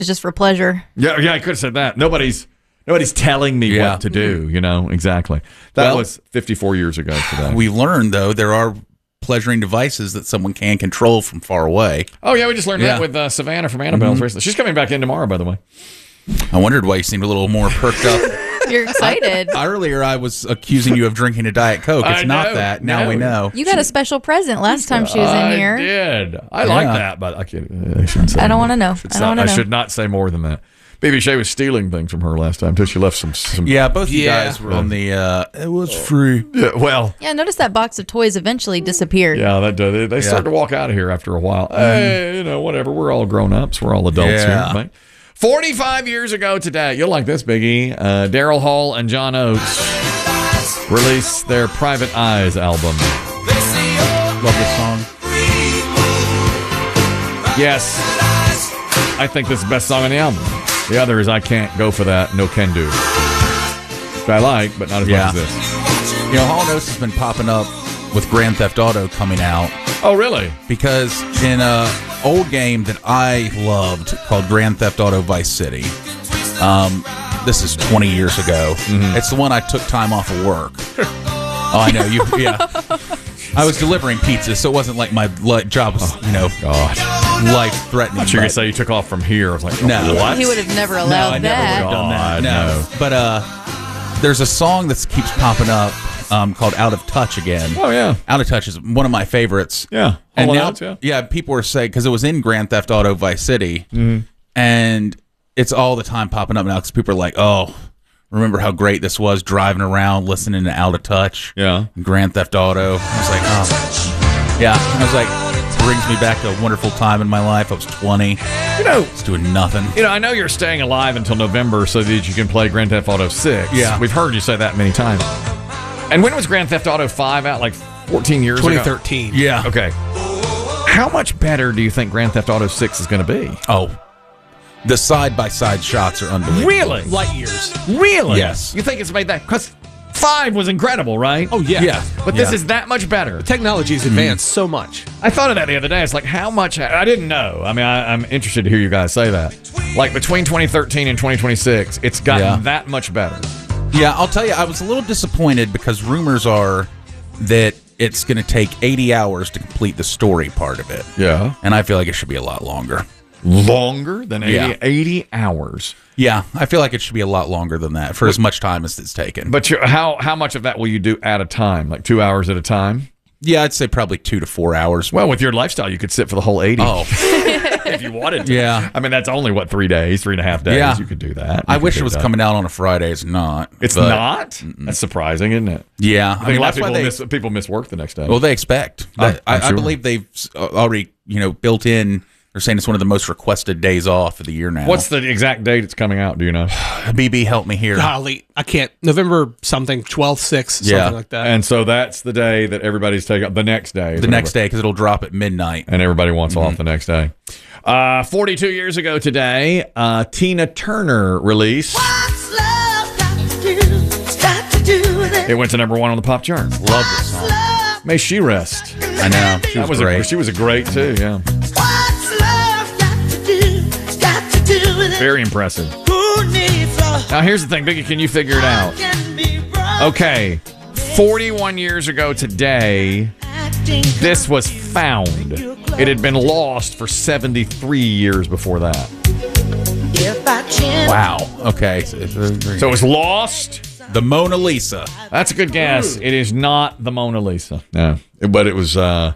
It's just for pleasure. Yeah, I could have said that. Nobody's telling me what to do, exactly. That was 54 years ago today. We learned, though, there are pleasuring devices that someone can control from far away. Oh, yeah, we just learned that with Savannah from Annabelle's recently. She's coming back in tomorrow, by the way. I wondered why you seemed a little more perked up. You're excited. Earlier, I was accusing you of drinking a Diet Coke. It's not that. Now we know. You got a special present last time she was in here. I did. I like that, but I shouldn't say I don't want to know. I should not say more than that. Baby Shay was stealing things from her last time until she left some. Yeah, both of you guys were on the. It was free. Yeah, well. Yeah, notice that box of toys eventually disappeared. Yeah, that does. They start to walk out of here after a while. Hey, whatever. We're all grown ups. We're all adults here, right? 45 years ago today, you'll like this, Biggie. Daryl Hall and John Oates released their Private Eyes album. Love this song. Yes, I think this is the best song on the album. The other is I Can't Go For That, No Can Do. Which I like, but not as much as this. Hall & Oates has been popping up with Grand Theft Auto coming out. Oh, really? Because in an old game that I loved called Grand Theft Auto Vice City, this is 20 years ago. It's the one I took time off of work. Oh, I know. I was delivering pizza, so it wasn't like my job was, life-threatening. I'm sure you're going to say you took off from here. I was like, no. What? He would have never allowed I never would have done that. No. But there's a song that keeps popping up called Out of Touch again. Oh, yeah. Out of Touch is one of my favorites. Yeah. And now, people are saying, because it was in Grand Theft Auto Vice City, and it's all the time popping up now because people are like, oh, remember how great this was driving around listening to Out of Touch? Yeah. Grand Theft Auto. I was like, oh. Yeah. I was like, brings me back to a wonderful time in my life. I was 20. It's doing nothing. I know you're staying alive until November so that you can play Grand Theft Auto 6. Yeah. We've heard you say that many times. And when was Grand Theft Auto 5 out? Like 14 years 2013. ago? 2013. Yeah. Okay. How much better do you think Grand Theft Auto 6 is going to be? Oh, the side-by-side shots are unbelievable. Really? Light years. Really? Yes. You think it's made that? Because 5 was incredible, right? Oh, yeah. Yeah. But this is that much better. Technology has advanced so much. I thought of that the other day. It's like, how much? I didn't know. I mean, I'm interested to hear you guys say that. Like, between 2013 and 2026, it's gotten that much better. Yeah, I'll tell you, I was a little disappointed because rumors are that it's going to take 80 hours to complete the story part of it. Yeah. And I feel like it should be a lot longer. Longer than 80, Yeah. 80 hours. Yeah, I feel like it should be a lot longer than that for as much time as it's taken. But how much of that will you do at a time? Like 2 hours at a time? Yeah, I'd say probably 2 to 4 hours. Well, with your lifestyle, you could sit for the whole 80. Oh. If you wanted to. Yeah. I mean, that's only, 3 days, 3.5 days. Yeah. You could do that. I wish it was coming out on a Friday. It's not. It's not? That's surprising, isn't it? Yeah. I think a lot of people miss work the next day. Well, they expect. I believe they've already, built in. They're saying it's one of the most requested days off of the year now. What's the exact date it's coming out? Do you know? BB, help me here. Golly, I can't. November something, 12th, 6th, something like that. And so that's the day that everybody's taking up. The next day. The next day, because it'll drop at midnight. And everybody wants off the next day. 42 years ago today, Tina Turner released. What's love got to do? It's got to do with it. It went to number 1 on the pop chart. Love this song. May she rest. I know. She was great. She was a great, too, yeah. What's love got to do? It's got to do with it. Very impressive. Who needs a Now, here's the thing, Biggie, can you figure it out? can be broken? Okay, 41 years ago today, this was found. It had been lost for 73 years before that. If I can. Wow. Okay. So it was lost. The Mona Lisa. That's a good guess. It is not the Mona Lisa. No, but it was. So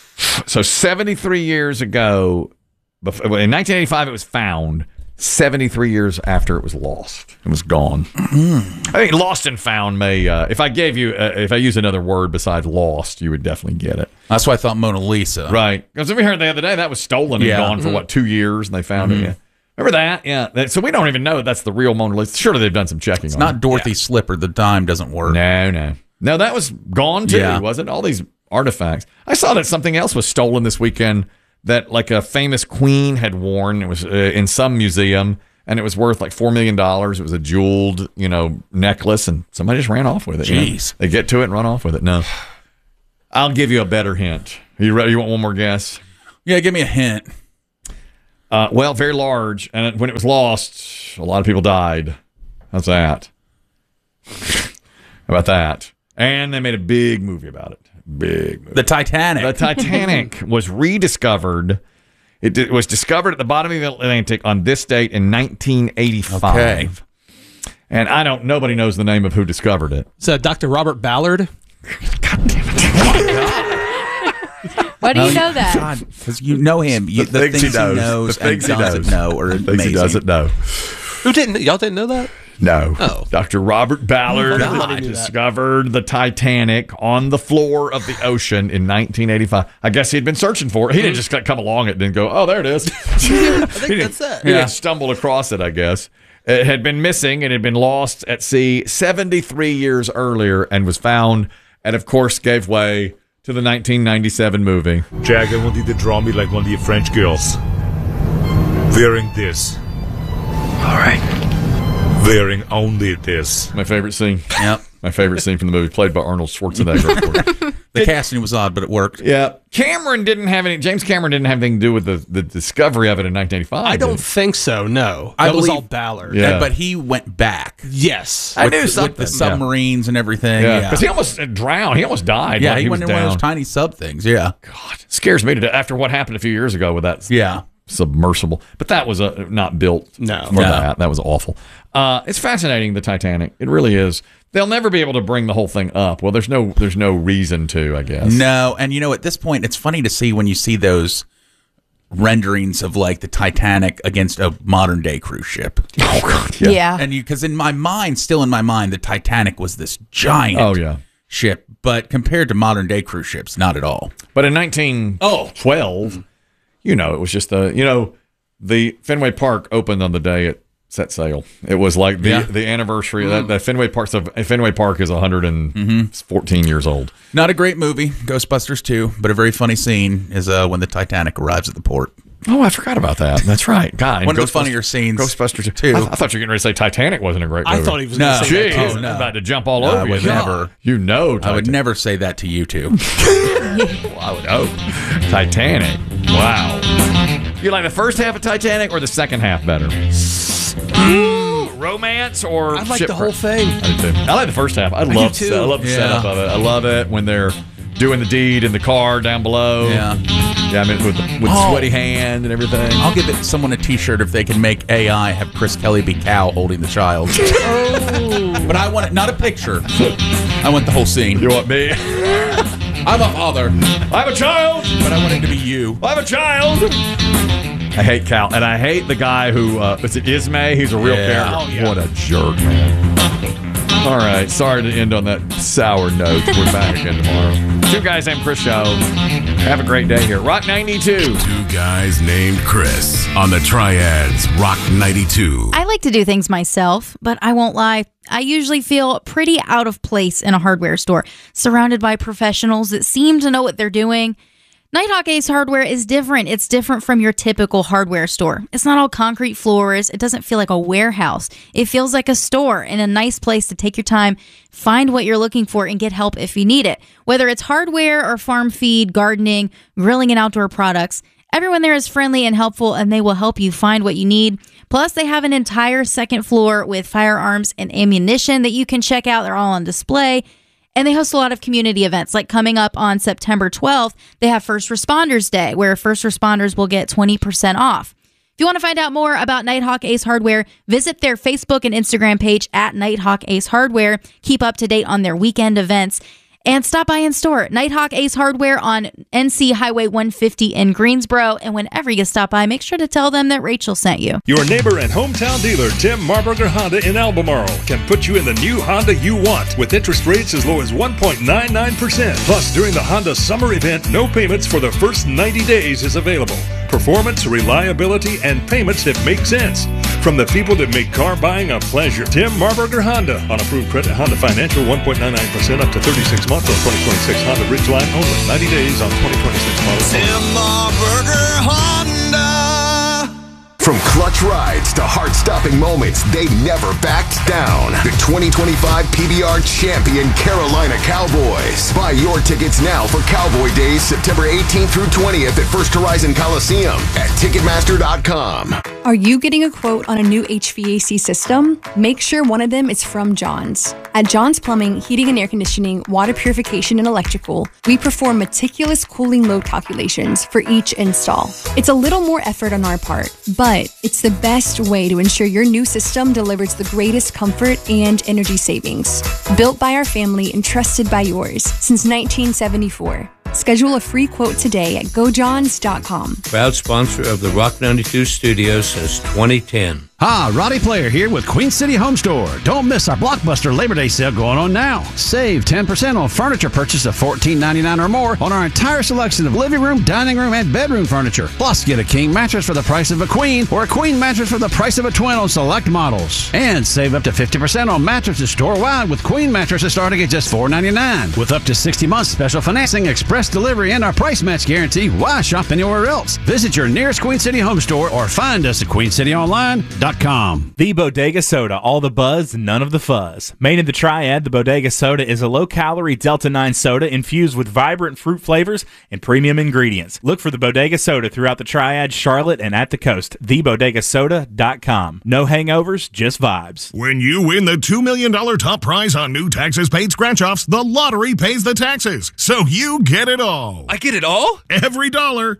73 years ago, in 1985, it was found. 73 years after it was lost, it was gone. I think lost and found may. If I use another word besides lost, you would definitely get it. That's why I thought Mona Lisa. Right? Because we heard the other day that was stolen and gone for 2 years, and they found it. Yeah. Remember that? Yeah. So we don't even know that's the real Mona Lisa. Surely they've done some checking. It's on not it. Dorothy Slipper. The dime doesn't work. No, that was gone too, wasn't it? All these artifacts. I saw that something else was stolen this weekend that like a famous queen had worn. It was in some museum, and it was worth like $4 million. It was a jeweled, necklace, and somebody just ran off with it. Jeez. They get to it and run off with it. No. I'll give you a better hint. Are you ready? You want one more guess? Yeah, give me a hint. Well, very large. And when it was lost, a lot of people died. How's that? How about that? And they made a big movie about it. Big movie. The Titanic. The Titanic was rediscovered. It was discovered at the bottom of the Atlantic on this date in 1985. Okay. And nobody knows the name of who discovered it. Is that Dr. Robert Ballard? God damn it. Why do you know that? God, because you know him. The things he knows The things and he doesn't knows. know are The things amazing. he doesn't know. Y'all didn't know that? No. Oh. Dr. Robert Ballard Nobody knew that. discovered the Titanic on the floor of the ocean in 1985. I guess he'd been searching for it. He didn't just come along it and then go, oh, there it is. I think that's it. He had stumbled across it, I guess. It had been missing. It had been lost at sea 73 years earlier and was found and, of course, gave way to the 1997 movie. Jack, I want you to draw me like one of your French girls. Wearing this. All right. Wearing only this. My favorite scene. Yep. My favorite scene from the movie, played by Arnold Schwarzenegger, of course. The casting was odd, but it worked. Yeah. James Cameron didn't have anything to do with the discovery of it in 1985. I don't think so, no. I That was believe- all Ballard. Yeah. But he went back. Yes. I knew with something. the submarines and everything. Yeah. Yeah. Because he almost drowned. He almost died. Yeah, while he was went in one of down. those tiny sub things. Yeah. God, scares me to death after what happened a few years ago with that Yeah. submersible. But that was not built No. for No. that. That was awful. It's fascinating, the Titanic. It really is. They'll never be able to bring the whole thing up. Well, there's no reason to, I guess. No, and at this point, it's funny to see when you see those renderings of like the Titanic against a modern day cruise ship. Oh God. Yeah. And because in my mind, the Titanic was this giant Oh yeah. ship, but compared to modern day cruise ships, not at all. But in 1912, it was just the Fenway Park opened on the day it set sail. It was like the anniversary of that Fenway Park. So Fenway Park is 114 years old. Not a great movie, Ghostbusters 2, but a very funny scene is when the Titanic arrives at the port. Oh, I forgot about that. That's right. God, One of the funnier scenes, Ghostbusters too. I thought you were getting ready to say Titanic wasn't a great movie. I thought he was No. going to say that. Jeez, Oh, no. I'm about to jump all No, I over would you. never. Titanic. I would never say that to you two. Well, I would hope. Titanic. Wow. You like the first half of Titanic or the second half better? Romance or I like the shipwreck? whole thing. I do too. I like the first half. I love too. the Yeah. setup of it. I love it when they're doing the deed in the car down below. Yeah. Yeah, I mean with Oh. sweaty hand and everything. I'll give someone a T-shirt if they can make AI have Chris Kelly be cow holding the child. But I want it, not a picture. I want the whole scene. You want me? I'm a father, I'm a child. but I want it to be you. I'm a child. I hate Cal, and I hate the guy who is it Ismay? He's a real Yeah. character. Oh, yeah. What a jerk, man. All right, sorry to end on that sour note. We're back again tomorrow. Two Guys Named Chris show. Have a great day here. Rock 92. Two Guys Named Chris on the Triads Rock 92. I like to do things myself, but I won't lie. I usually feel pretty out of place in a hardware store, surrounded by professionals that seem to know what they're doing. Nighthawk Ace Hardware is different. It's different from your typical hardware store. It's not all concrete floors. It doesn't feel like a warehouse. It feels like a store and a nice place to take your time, find what you're looking for, and get help if you need it. Whether it's hardware or farm feed, gardening, grilling, and outdoor products, everyone there is friendly and helpful, and they will help you find what you need. Plus, they have an entire second floor with firearms and ammunition that you can check out. They're all on display. And they host a lot of community events, like coming up on September 12th, they have First Responders Day, where first responders will get 20% off. If you want to find out more about Nighthawk Ace Hardware, visit their Facebook and Instagram page at Nighthawk Ace Hardware. Keep up to date on their weekend events. And stop by in store. Nighthawk Ace Hardware on NC Highway 150 in Greensboro. And whenever you stop by, make sure to tell them that Rachel sent you. Your neighbor and hometown dealer, Tim Marburger Honda in Albemarle, can put you in the new Honda you want with interest rates as low as 1.99%. Plus, during the Honda summer event, no payments for the first 90 days is available. Performance, reliability, and payments that make sense. From the people that make car buying a pleasure. Tim Marburger Honda. On approved credit, Honda Financial, 1.99% up to 36 months on 2026 Honda Ridgeline only. 90 days on 2026 models. Tim Marburger Honda. From clutch rides to heart-stopping moments, they never backed down. The 2025 PBR champion Carolina Cowboys. Buy your tickets now for Cowboy Days, September 18th through 20th at First Horizon Coliseum at Ticketmaster.com. Are you getting a quote on a new HVAC system? Make sure one of them is from Johns. At Johns Plumbing, Heating and Air Conditioning, Water Purification, and Electrical, we perform meticulous cooling load calculations for each install. It's a little more effort on our part, but it's the best way to ensure your new system delivers the greatest comfort and energy savings. Built by our family and trusted by yours since 1974. Schedule a free quote today at gojohns.com. Proud sponsor of the Rock 92 Studios since 2010. Hi, Roddy Player here with Queen City Home Store. Don't miss our Blockbuster Labor Day sale going on now. Save 10% on furniture purchase of $14.99 or more on our entire selection of living room, dining room, and bedroom furniture. Plus, get a king mattress for the price of a queen or a queen mattress for the price of a twin on select models. And save up to 50% on mattresses store-wide with queen mattresses starting at just $4.99. With up to 60 months special financing, express delivery, and our price match guarantee, why shop anywhere else? Visit your nearest Queen City Home Store or find us at queencityonline.com. The Bodega Soda, all the buzz, none of the fuzz. Made in the Triad, the Bodega Soda is a low-calorie Delta 9 soda infused with vibrant fruit flavors and premium ingredients. Look for the Bodega Soda throughout the Triad, Charlotte, and at the coast. TheBodegaSoda.com. No hangovers, just vibes. When you win the $2 million top prize on new taxes paid scratch-offs, the lottery pays the taxes, so you get it all. I get it all? Every dollar.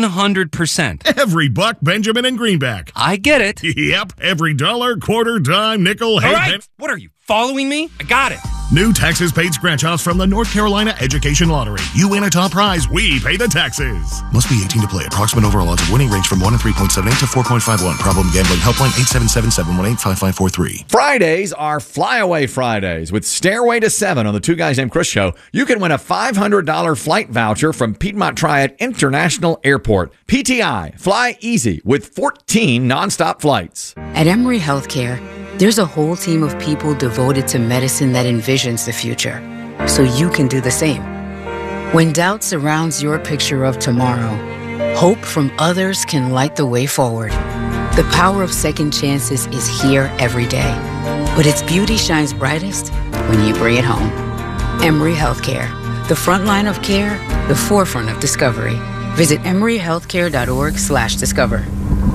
100%. Every buck, Benjamin, and Greenback. I get it. Yep. Every dollar, quarter, dime, nickel, all right. What are you, following me? I got it. New taxes paid scratch-offs from the North Carolina Education Lottery. You win a top prize, we pay the taxes. Must be 18 to play. Approximate overall odds of winning range from 1 in 3.78 to 4.51. Problem gambling. Helpline 877-718-5543. Fridays are Flyaway Fridays with Stairway to 7 on the Two Guys Named Chris show. You can win a $500 flight voucher from Piedmont Triad International Airport. PTI, fly easy with 14 nonstop flights. At Emory Healthcare, there's a whole team of people devoted to medicine that envisions the future, so you can do the same. When doubt surrounds your picture of tomorrow, hope from others can light the way forward. The power of second chances is here every day, but its beauty shines brightest when you bring it home. Emory Healthcare, the front line of care, the forefront of discovery. Visit emoryhealthcare.org/discover.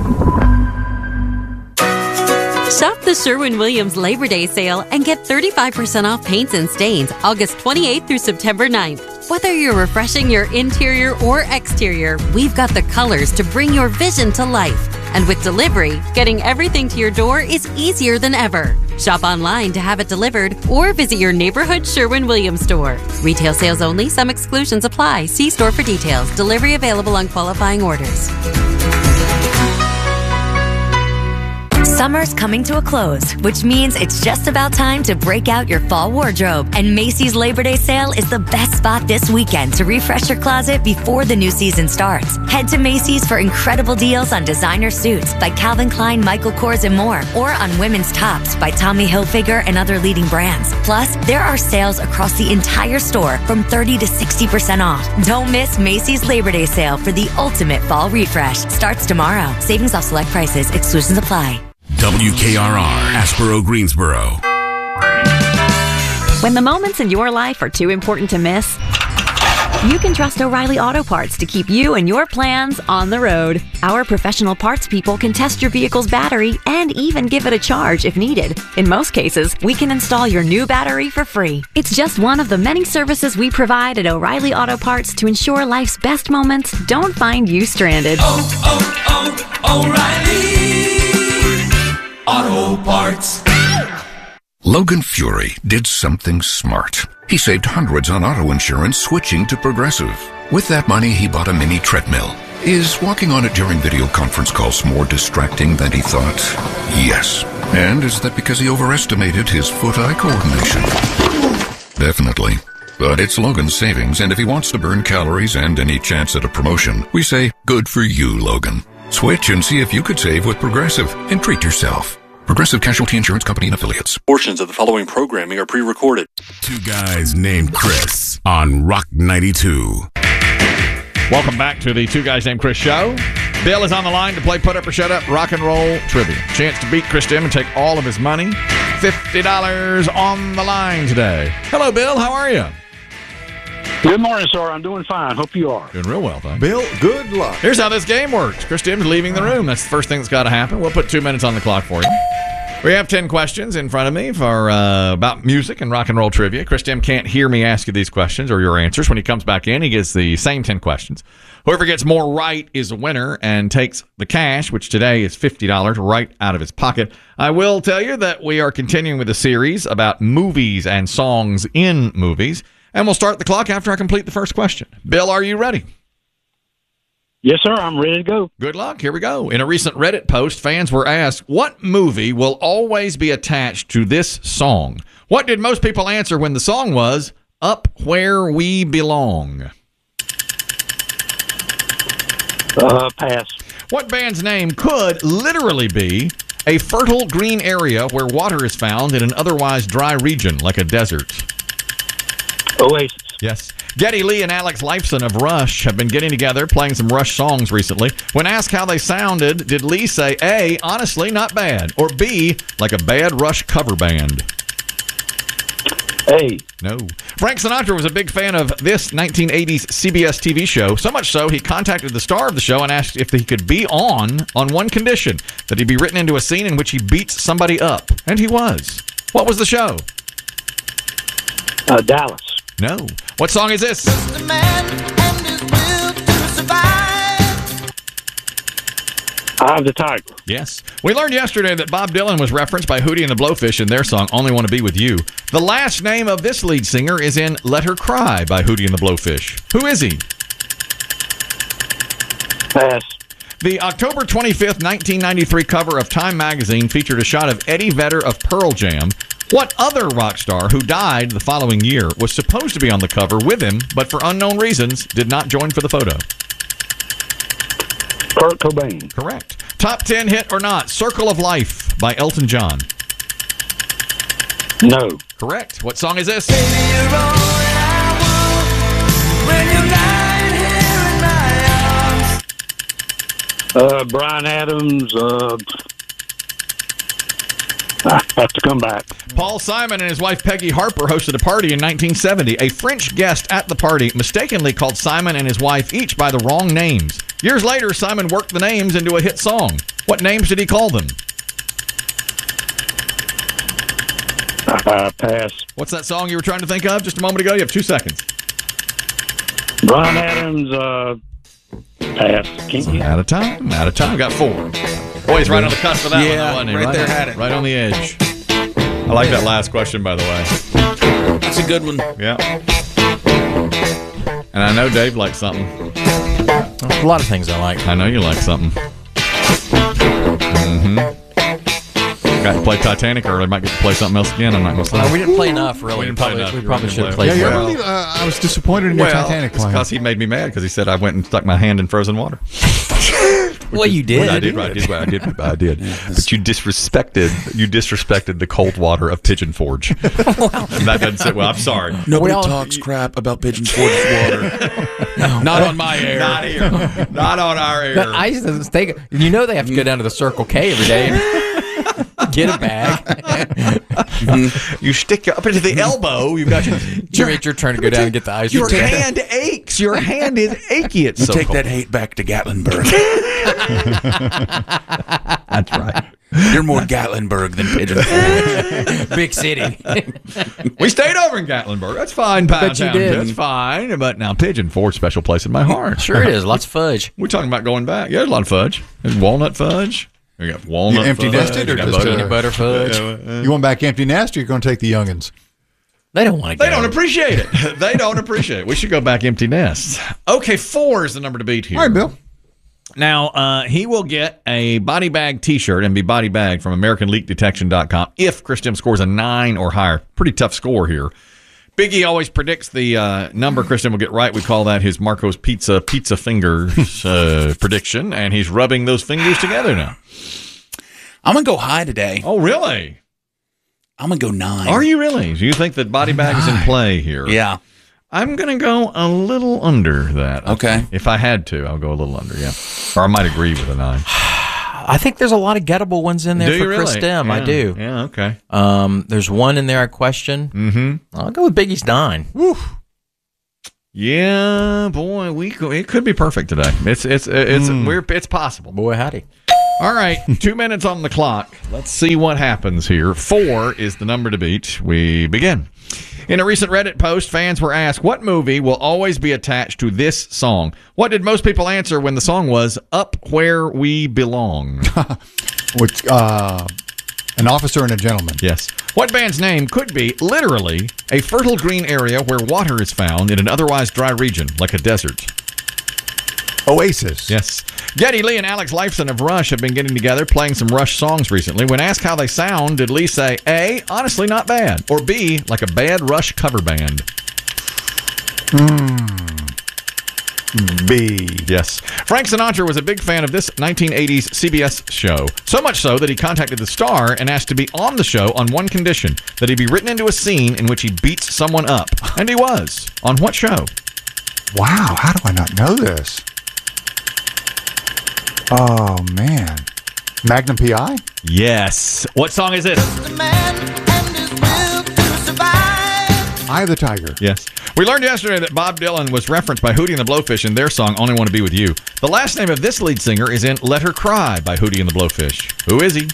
Shop the Sherwin-Williams Labor Day sale and get 35% off paints and stains August 28th through September 9th. Whether you're refreshing your interior or exterior, we've got the colors to bring your vision to life. And with delivery, getting everything to your door is easier than ever. Shop online to have it delivered or visit your neighborhood Sherwin-Williams store. Retail sales only. Some exclusions apply. See store for details. Delivery available on qualifying orders. Summer's coming to a close, which means it's just about time to break out your fall wardrobe. And Macy's Labor Day sale is the best spot this weekend to refresh your closet before the new season starts. Head to Macy's for incredible deals on designer suits by Calvin Klein, Michael Kors, and more, or on women's tops by Tommy Hilfiger and other leading brands. Plus, there are sales across the entire store from 30 to 60% off. Don't miss Macy's Labor Day sale for the ultimate fall refresh. Starts tomorrow. Savings off select prices. Exclusions apply. WKRR, Asheboro, Greensboro. When the moments in your life are too important to miss, you can trust O'Reilly Auto Parts to keep you and your plans on the road. Our professional parts people can test your vehicle's battery and even give it a charge if needed. In most cases, we can install your new battery for free. It's just one of the many services we provide at O'Reilly Auto Parts to ensure life's best moments don't find you stranded. O'Reilly Auto Parts. Logan Fury did something smart. He saved hundreds on auto insurance switching to Progressive. With that money, he bought a mini treadmill. Is walking on it during video conference calls more distracting than he thought? Yes. And is that because he overestimated his foot-eye coordination? Definitely. But it's Logan's savings, and if he wants to burn calories and any chance at a promotion, we say, good for you, Logan. Switch and see if you could save with Progressive and treat yourself. Progressive Casualty Insurance Company and Affiliates. Portions of the following programming are pre-recorded. Two Guys Named Chris on Rock 92. Welcome back to the Two Guys Named Chris show. Bill is on the line to play Put Up or Shut Up Rock and Roll Trivia. Chance to beat Chris Dim and take all of his money. $50 on the line today. Hello, Bill. How are you? Good morning, sir. I'm doing fine. Hope you are. Doing real well, thanks. Bill, good luck. Here's how this game works. Chris Dim's leaving the room. That's the first thing that's got to happen. We'll put 2 minutes on the clock for you. We have 10 questions in front of me for about music and rock and roll trivia. Chris Dim can't hear me ask you these questions or your answers. When he comes back in, he gets the same 10 questions. Whoever gets more right is a winner and takes the cash, which today is $50, right out of his pocket. I will tell you that we are continuing with a series about movies and songs in movies, and we'll start the clock after I complete the first question. Bill, are you ready? Yes, sir. I'm ready to go. Good luck. Here we go. In a recent Reddit post, fans were asked, what movie will always be attached to this song? What did most people answer when the song was Up Where We Belong? Pass. What band's name could literally be a fertile green area where water is found in an otherwise dry region, like a desert? Oasis. Yes. Geddy Lee and Alex Lifeson of Rush have been getting together, playing some Rush songs recently. When asked how they sounded, did Lee say, A, honestly, not bad, or B, like a bad Rush cover band? A. No. Frank Sinatra was a big fan of this 1980s CBS TV show, so much so he contacted the star of the show and asked if he could be on one condition, that he be written into a scene in which he beats somebody up. And he was. What was the show? Dallas. No. What song is this? Just a man and his will to survive. Eye of the Tiger. Yes. We learned yesterday that Bob Dylan was referenced by Hootie and the Blowfish in their song Only Want to Be With You. The last name of this lead singer is in Let Her Cry by Hootie and the Blowfish. Who is he? Pass. The October 25th, 1993 cover of Time magazine featured a shot of Eddie Vedder of Pearl Jam. What other rock star who died the following year was supposed to be on the cover with him, but for unknown reasons did not join for the photo? Kurt Cobain. Correct. Top 10 hit or not, Circle of Life by Elton John. No. Correct. What song is this? Bryan Adams. I have to come back. Paul Simon and his wife Peggy Harper hosted a party in 1970. A French guest at the party mistakenly called Simon and his wife each by the wrong names. Years later, Simon worked the names into a hit song. What names did he call them? Pass. What's that song you were trying to think of just a moment ago? You have 2 seconds. Bryan Adams. Pass. Out of time. Out of time. Got 4. Boy, he's right on the cusp of that one, though, wasn't he? Right there, had it. Right on the edge. I like that last question, by the way. That's a good one. Yeah. And I know Dave likes something. A lot of things I like. I know you like something. Mm-hmm. Got to play Titanic early. Might get to play something else again. I'm not going to say. No, we didn't play enough, really. We didn't play enough. We probably should have played Yeah, more. really, I was disappointed in your Titanic it's plan. because he made me mad because he said I went and stuck my hand in frozen water. Well, you did. I did. But you disrespected the cold water of Pigeon Forge. And that doesn't sit well. I'm sorry. Nobody talks crap about Pigeon Forge water. Not on my air. Not here. Not on our air. The ice doesn't stay. You know they have to go down to the Circle K every day and get a bag. You stick up into the elbow. You've got Jimmy, it's your turn to go down and get the ice. Your hand aches. Your hand is achy. It's so take cold. that hate back to Gatlinburg. That's right. You're more Gatlinburg than Pigeon Forge. Big city. We stayed over in Gatlinburg. That's fine, Pound Bet you Town. did. That's fine. But now Pigeon Forge, special place in my heart. Sure it is. Lots of fudge. We're talking about going back. Yeah, there's a lot of fudge. There's walnut fudge. We got walnut You empty fudge. nested or We got just peanut butter fudge? You want back empty nest or you're going to take the youngins? They don't want to go. They don't appreciate it. They don't appreciate it. We should go back empty nests. Okay, 4 is the number to beat here. All right, Bill. Now, he will get a body bag T-shirt and be body bagged from AmericanLeakDetection.com if Chris Dim scores a 9 or higher. Pretty tough score here. Biggie always predicts the number Chris Dim will get right. We call that his Marco's Pizza fingers prediction, and he's rubbing those fingers together now. I'm going to go high today. Oh, really? I'm going to go 9. Are you really? Do you think that body bag is in play here? Yeah. I'm going to go a little under that. Okay. If I had to, I'll go a little under, yeah. Or I might agree with a 9. I think there's a lot of gettable ones in there Do for you Chris really? Dim. Yeah. I do. Yeah, okay. There's one in there I question. Mm-hmm. I'll go with Biggie's 9. Woo. Yeah, boy, it could be perfect today. It's possible. Boy, howdy. All right, 2 minutes on the clock. Let's see what happens here. 4 is the number to beat. We begin. In a recent Reddit post, fans were asked, what movie will always be attached to this song? What did most people answer when the song was Up Where We Belong? Which, An Officer and a Gentleman. Yes. What band's name could be literally a fertile green area where water is found in an otherwise dry region, like a desert? Oasis. Yes. Geddy Lee and Alex Lifeson of Rush have been getting together playing some Rush songs recently. When asked how they sound, did Lee say, A, honestly not bad, or B, like a bad Rush cover band? B. Yes. Frank Sinatra was a big fan of this 1980s CBS show, so much so that he contacted the star and asked to be on the show on one condition, that he be written into a scene in which he beats someone up. And he was. On what show? Wow, how do I not know this? Oh, man. Magnum P.I.? Yes. What song is this? Eye of the Tiger. Yes. We learned yesterday that Bob Dylan was referenced by Hootie and the Blowfish in their song Only Want to Be With You. The last name of this lead singer is in Let Her Cry by Hootie and the Blowfish. Who is he?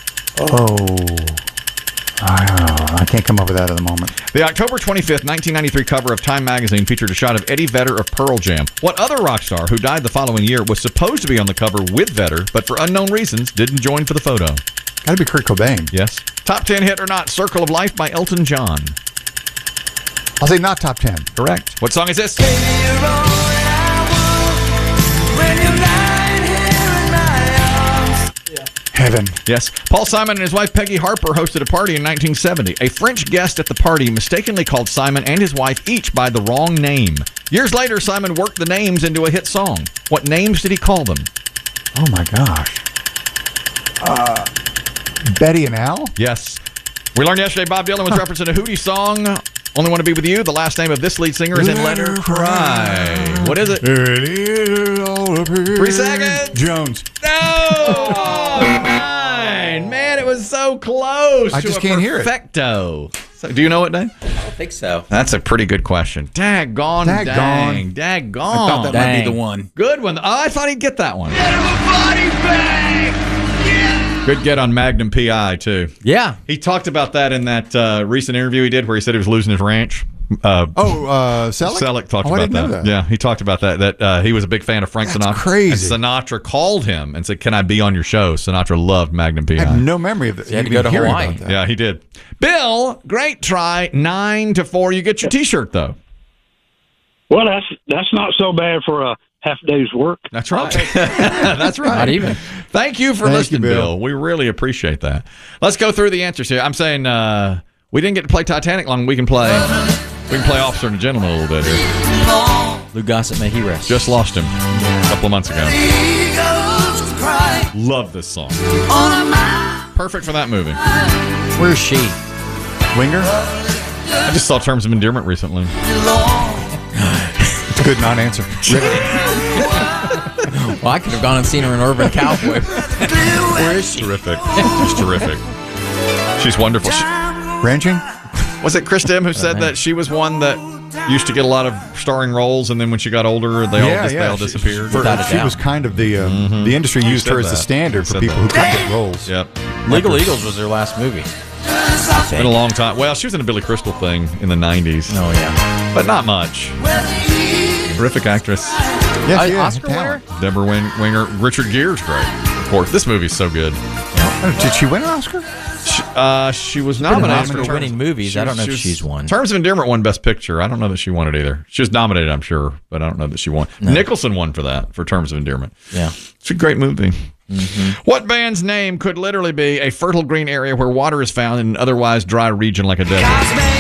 I can't come up with that at the moment. The October 25th, 1993 cover of Time magazine featured a shot of Eddie Vedder of Pearl Jam. What other rock star who died the following year was supposed to be on the cover with Vedder, but for unknown reasons didn't join for the photo? Gotta be Kurt Cobain. Yes. Top 10 hit or not, Circle of Life by Elton John. I'll say not top 10. Correct. What song is this? Heaven. Yes. Paul Simon and his wife Peggy Harper hosted a party in 1970. A French guest at the party mistakenly called Simon and his wife each by the wrong name. Years later, Simon worked the names into a hit song. What names did he call them? Oh, my gosh. Betty and Al? Yes. We learned yesterday Bob Dylan was referencing a Hootie song, Only Want to Be With You. The last name of this lead singer is in Let Her Cry. What is it? 3 seconds. Jones. No! Oh, 9. Man, it was so close. I just can't hear it. Perfecto. So, do you know it, Dave? I don't think so. That's a pretty good question. Daggone. Daggone. Daggone. I thought that might be the one. Good one. Oh, I thought he'd get that one. Good get on Magnum P.I. too. Yeah. He talked about that in that recent interview he did where he said he was losing his ranch. Selleck? Selleck talked I about didn't know that. Yeah, he talked about that he was a big fan of Frank Sinatra. Crazy. And Sinatra called him and said, "Can I be on your show?" Sinatra loved Magnum P.I. I have no memory of this. He had to go to Hawaii. About that. Yeah, he did. Bill, great try. 9-4. You get your T-shirt though. Well, that's not so bad for a half day's work. That's right. That's right. Not even. Thank you for Thank listening, you, Bill. Bill. We really appreciate that. Let's go through the answers here. I'm saying we didn't get to play Titanic long. We can play Officer and a Gentleman a little bit here. Lou Gossett, may he rest. Just lost him a couple of months ago. Love this song. Perfect for that movie. Where's she? Winger? I just saw Terms of Endearment recently. It's a good non-answer. Well, I could have gone and seen her in Urban Cowboy. Where is she? Terrific. She's terrific. She's wonderful. Ranching? Was it Chris Dim who said that she was one that used to get a lot of starring roles, and then when she got older, they all disappeared? She was kind of the industry used her as the standard for people who couldn't get roles. Yep. Legal Eagles was her last movie. It's been a long time. Well, she was in a Billy Crystal thing in the 90s. Oh, yeah. But not much. Terrific actress. Yes, Oscar winner? Deborah Winger. Richard Gere's great. Of course. This movie's so good. Did she win an Oscar? She was nominated for winning movies. I don't know if she's won. Terms of Endearment won Best Picture. I don't know that she won it either. She was nominated, I'm sure, but I don't know that she won. No. Nicholson won for that, for Terms of Endearment. Yeah. It's a great movie. Mm-hmm. What band's name could literally be a fertile green area where water is found in an otherwise dry region like a desert?